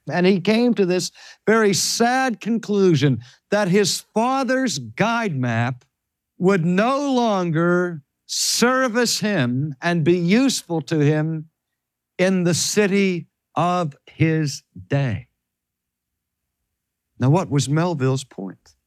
And he came to this very sad conclusion that his father's guide map would no longer service him and be useful to him in the city of his day. Now, what was Melville's point?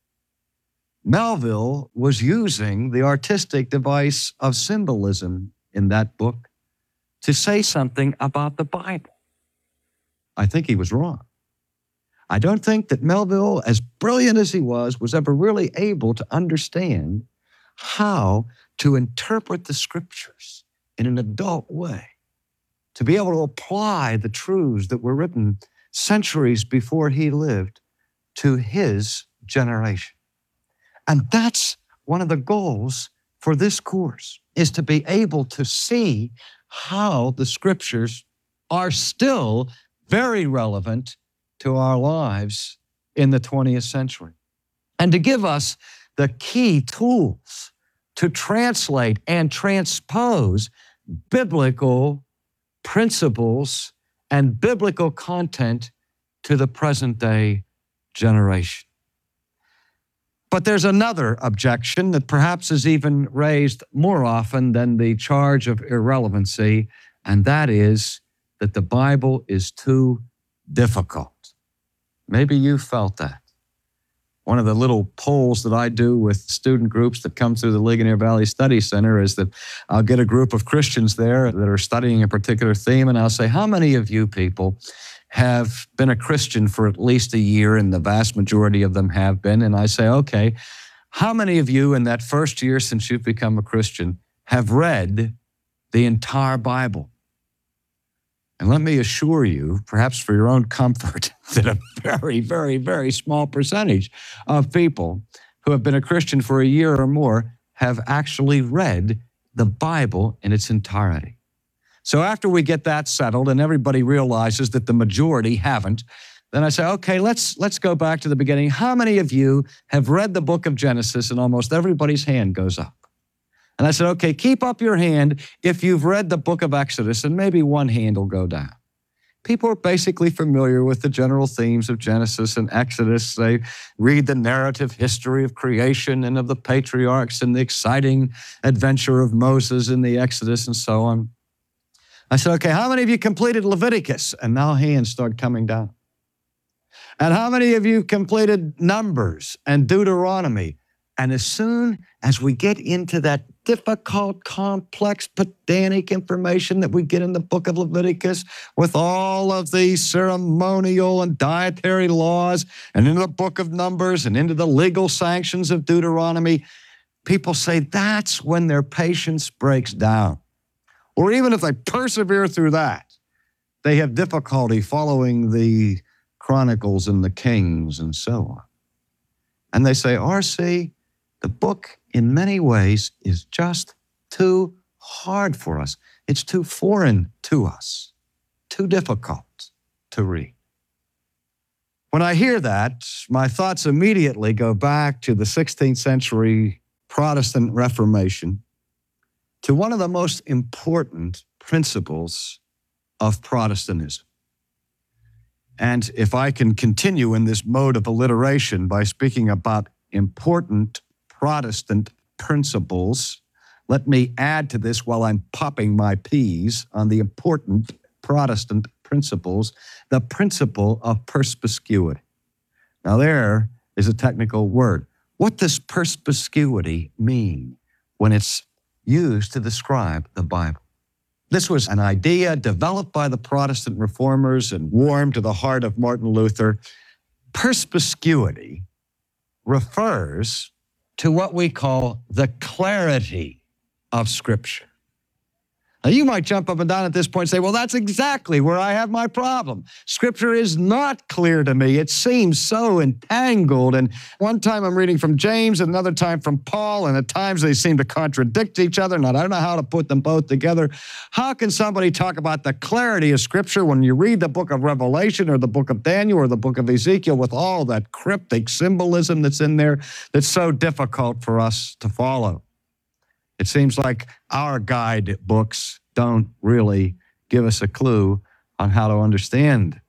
Melville was using the artistic device of symbolism in that book to say something about the Bible. I think he was wrong. I don't think that Melville, as brilliant as he was ever really able to understand how to interpret the Scriptures in an adult way, to be able to apply the truths that were written centuries before he lived to his generation. And that's one of the goals for this course, is to be able to see how the Scriptures are still very relevant to our lives in the 20th century, and to give us the key tools to translate and transpose biblical principles and biblical content to the present day generation. But there's another objection that perhaps is even raised more often than the charge of irrelevancy, and that is that the Bible is too difficult. Maybe you felt that. One of the little polls that I do with student groups that come through the Ligonier Valley Study Center is that I'll get a group of Christians there that are studying a particular theme, and I'll say, how many of you people have been a Christian for at least a year? And the vast majority of them have been. And I say, okay, how many of you in that first year since you've become a Christian have read the entire Bible? And let me assure you, perhaps for your own comfort, that a very, very, very small percentage of people who have been a Christian for a year or more have actually read the Bible in its entirety. So after we get that settled and everybody realizes that the majority haven't, then I say, okay, let's go back to the beginning. How many of you have read the book of Genesis? And almost everybody's hand goes up. And I said, okay, keep up your hand if you've read the book of Exodus, and maybe one hand will go down. People are basically familiar with the general themes of Genesis and Exodus. They read the narrative history of creation and of the patriarchs and the exciting adventure of Moses in the Exodus and so on. I said, okay, how many of you completed Leviticus? And now hands start coming down. And how many of you completed Numbers and Deuteronomy? And as soon as we get into that difficult, complex, pedantic information that we get in the book of Leviticus with all of the ceremonial and dietary laws, and into the book of Numbers and into the legal sanctions of Deuteronomy, people say that's when their patience breaks down. Or even if they persevere through that, they have difficulty following the Chronicles and the Kings and so on. And they say, R.C., the book in many ways is just too hard for us. It's too foreign to us, too difficult to read. When I hear that, my thoughts immediately go back to the 16th century Protestant Reformation, to one of the most important principles of Protestantism. And if I can continue in this mode of alliteration by speaking about important Protestant principles, let me add to this while I'm popping my peas on the important Protestant principles, the principle of perspicuity. Now there is a technical word. What does perspicuity mean when it's used to describe the Bible? This was an idea developed by the Protestant reformers and warmed to the heart of Martin Luther. Perspicuity refers to what we call the clarity of Scripture. Now, you might jump up and down at this point and say, well, that's exactly where I have my problem. Scripture is not clear to me. It seems so entangled. And one time I'm reading from James, and another time from Paul, and at times they seem to contradict each other, and I don't know how to put them both together. How can somebody talk about the clarity of Scripture when you read the book of Revelation or the book of Daniel or the book of Ezekiel with all that cryptic symbolism that's in there that's so difficult for us to follow? It seems like our guide books don't really give us a clue on how to understand